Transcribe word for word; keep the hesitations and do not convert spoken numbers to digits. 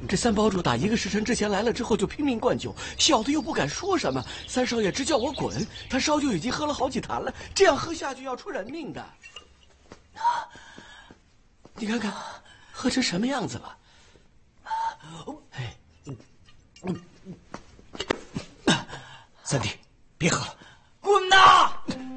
这三堡主打一个时辰之前来了之后就拼命灌酒，小的又不敢说什么。三少爷直叫我滚，他烧酒已经喝了好几坛了，这样喝下去要出人命的。你看看，喝成什么样子了？